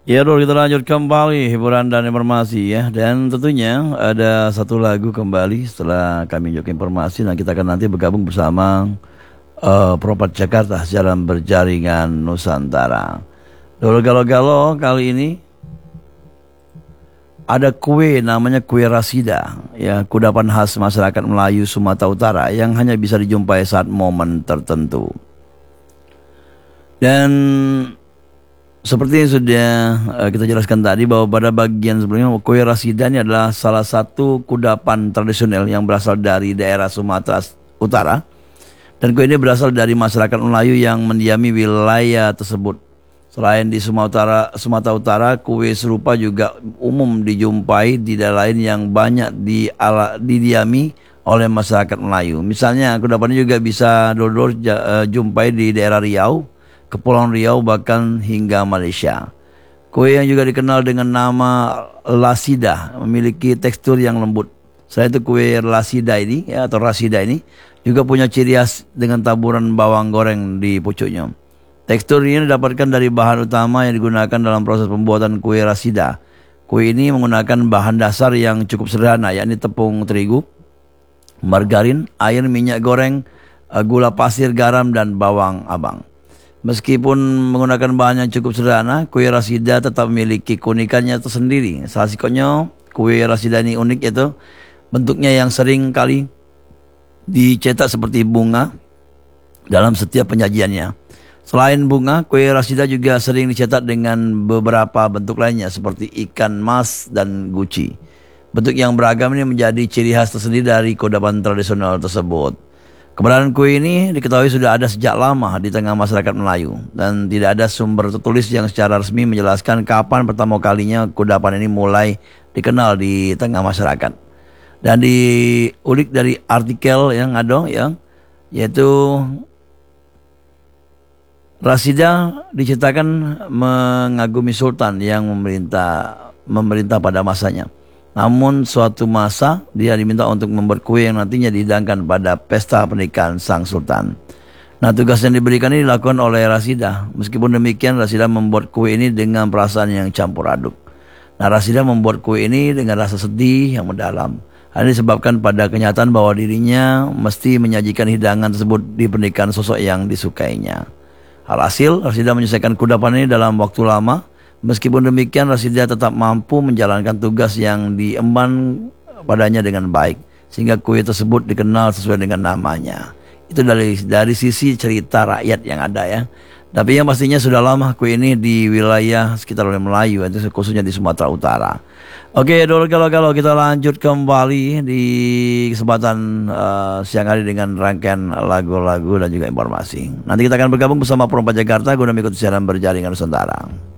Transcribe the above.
Ya, Dul, kita lanjut kembali hiburan dan informasi ya. Dan tentunya ada satu lagu kembali setelah kami juga informasi. Nah, kita akan nanti bergabung bersama Propat Jakarta Siaran Berjaringan Nusantara. Dul, galau-galau kali ini ada kue namanya kue rasida, ya, kudapan khas masyarakat Melayu Sumatera Utara yang hanya bisa dijumpai saat momen tertentu. Dan seperti yang sudah kita jelaskan tadi bahwa pada bagian sebelumnya kue rasida ini adalah salah satu kudapan tradisional yang berasal dari daerah Sumatera Utara. Dan kue ini berasal dari masyarakat Melayu yang mendiami wilayah tersebut. Selain di Sumatera Utara, kue serupa juga umum dijumpai di daerah lain yang banyak didiami oleh masyarakat Melayu. Misalnya kudapan ini juga bisa dodol jumpai di daerah Riau, Kepulauan Riau, bahkan hingga Malaysia. Kue yang juga dikenal dengan nama lasida memiliki tekstur yang lembut. Selain itu kue lasida ini ya, atau rasida ini juga punya ciri khas dengan taburan bawang goreng di pucuknya. Tekstur ini didapatkan dari bahan utama yang digunakan dalam proses pembuatan kue rasida. Kue ini menggunakan bahan dasar yang cukup sederhana, yakni tepung terigu, margarin, air, minyak goreng, gula pasir, garam, dan bawang abang. Meskipun menggunakan bahan yang cukup sederhana, kue rasida tetap memiliki keunikannya tersendiri. Salah satunya kue rasida ini unik, yaitu bentuknya yang sering kali dicetak seperti bunga dalam setiap penyajiannya. Selain bunga, kue rasida juga sering dicetak dengan beberapa bentuk lainnya seperti ikan mas dan guci. Bentuk yang beragam ini menjadi ciri khas tersendiri dari kudapan tradisional tersebut. Keberadaan kue ini diketahui sudah ada sejak lama di tengah masyarakat Melayu dan tidak ada sumber tertulis yang secara resmi menjelaskan kapan pertama kalinya kudapan ini mulai dikenal di tengah masyarakat. Dan diulik dari artikel yang ada yaitu rasida diciptakan mengagumi sultan yang memerintah pada masanya. Namun suatu masa dia diminta untuk membuat kue yang nantinya dihidangkan pada pesta pernikahan sang sultan. Nah, tugas yang diberikan ini dilakukan oleh rasida. Meskipun demikian, rasida membuat kue ini dengan perasaan yang campur aduk. Nah, rasida membuat kue ini dengan rasa sedih yang mendalam. Hal ini disebabkan pada kenyataan bahwa dirinya mesti menyajikan hidangan tersebut di pernikahan sosok yang disukainya. Alhasil, rasida menyelesaikan kudapan ini dalam waktu lama. Meskipun demikian, rasida tetap mampu menjalankan tugas yang diemban padanya dengan baik, sehingga kue tersebut dikenal sesuai dengan namanya. Itu dari sisi cerita rakyat yang ada ya. Tapi yang pastinya sudah lama kue ini di wilayah sekitar Melayu, itu khususnya di Sumatera Utara. Oke, dulu kalau kita lanjut kembali di kesempatan siang hari dengan rangkaian lagu-lagu dan juga informasi. Nanti kita akan bergabung bersama Perompak Jakarta guna mengikuti siaran Berjaringan Nusantara.